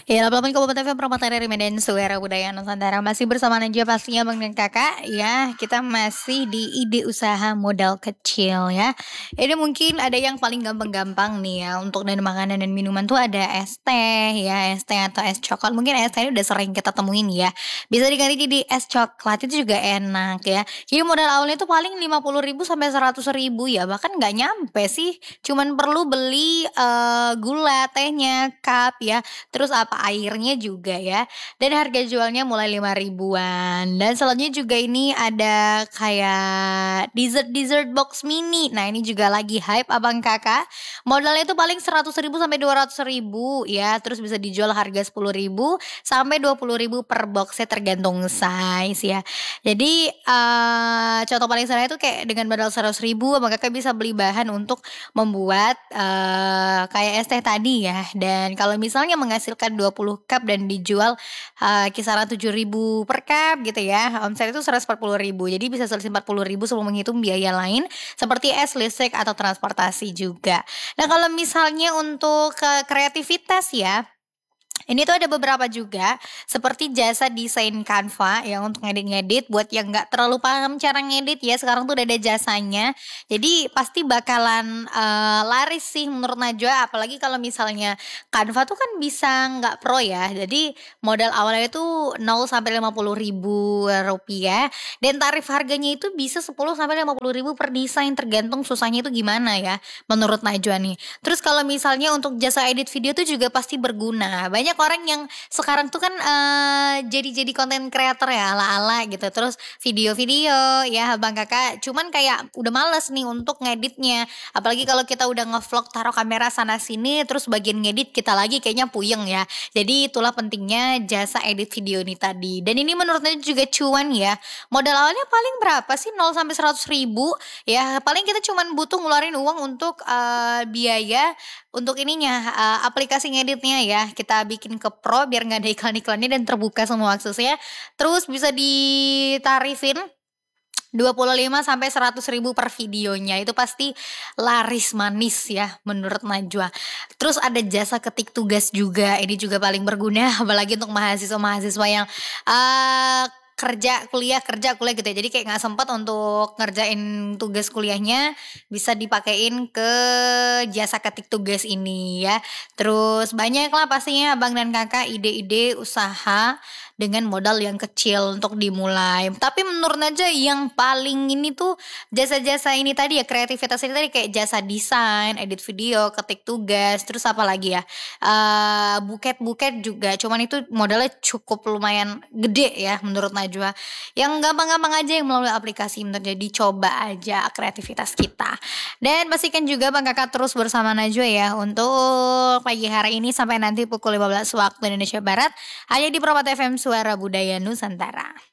Ya, 88,4 FM Permata dari Medan Suara Budaya Nusantara. Masih bersama Najwa pastinya Bang dan Kakak. Ya, kita masih di ide usaha modal kecil ya. Ini mungkin ada yang paling gampang-gampang nih ya. Untuk dari makanan dan minuman tuh ada es teh ya. Es teh atau es coklat. Mungkin es teh ini udah sering kita temuin ya. Bisa diganti jadi es coklat, itu juga enak ya. Jadi modal awalnya tuh paling 50.000 sampai 100.000 ya. Bahkan nggak nyampe sih. Cuman perlu beli gula, tehnya, cup ya. Terus apa airnya juga ya. Dan harga jualnya mulai 5 ribuan. Dan selanjutnya juga ini ada kayak dessert box mini. Nah, ini juga lagi hype abang kakak. Modalnya itu paling 100.000 sampai 200.000 ya. Terus bisa dijual harga 10.000 sampai 20.000 per boxnya, tergantung size ya. Jadi contoh paling sederhana itu kayak dengan modal 100.000 abang kakak bisa beli bahan untuk membuat kayak es teh tadi ya. Dan kalau misalnya menghasilkan 20 cup dan dijual kisaran 7.000 per cup gitu ya, omset itu 140.000. Jadi bisa selisih 40.000 sebelum menghitung biaya lain seperti es, listrik atau transportasi juga. Nah, kalau misalnya untuk kreativitas ya, ini tuh ada beberapa juga, seperti jasa desain Canva yang untuk ngedit-ngedit. Buat yang nggak terlalu paham cara ngedit ya, sekarang tuh udah ada jasanya. Jadi pasti bakalan laris sih menurut Najwa. Apalagi kalau misalnya Canva tuh kan bisa nggak pro ya. Jadi modal awalnya itu 0 sampai 50.000 rupiah. Dan tarif harganya itu bisa 10 sampai 50.000 per desain, tergantung susahnya itu gimana ya menurut Najwa nih. Terus kalau misalnya untuk jasa edit video tuh juga pasti berguna. Banyak orang yang sekarang tuh kan jadi konten creator ya ala-ala gitu. Terus video-video ya Bang Kakak, cuman kayak udah males nih untuk ngeditnya. Apalagi kalau kita udah ngevlog taruh kamera sana sini, terus bagian ngedit kita lagi, kayaknya puyeng ya. Jadi itulah pentingnya jasa edit video ini tadi. Dan ini menurutnya juga cuan ya. Modal awalnya paling berapa sih? 0 sampai 100.000 ya. Paling kita cuman butuh ngeluarin uang untuk biaya untuk ininya, aplikasi ngeditnya ya. Kita bikin ke pro biar nggak ada iklan-iklannya dan terbuka semua aksesnya. Terus bisa ditarifin 25 sampai 100.000 per videonya. Itu pasti laris manis ya menurut Najwa. Terus ada jasa ketik tugas juga. Ini juga paling berguna apalagi untuk mahasiswa-mahasiswa yang uh, kerja kuliah gitu ya. Jadi kayak nggak sempat untuk ngerjain tugas kuliahnya, bisa dipakein ke jasa ketik tugas ini ya. Terus banyak lah pastinya abang dan kakak ide-ide usaha dengan modal yang kecil untuk dimulai. Tapi menurut aja yang paling ini tuh jasa-jasa ini tadi ya, kreativitas ini tadi, kayak jasa desain, edit video, ketik tugas, terus apa lagi ya, buket juga. Cuman itu modalnya cukup lumayan gede ya menurut Najwa. Yang gampang-gampang aja yang melalui aplikasi, menjadi coba aja kreativitas kita. Dan pastikan juga Bang Kakak terus bersama Najwa ya untuk pagi hari ini sampai nanti pukul 15 waktu Indonesia Barat, hanya di Permata FM Suara Budaya Nusantara.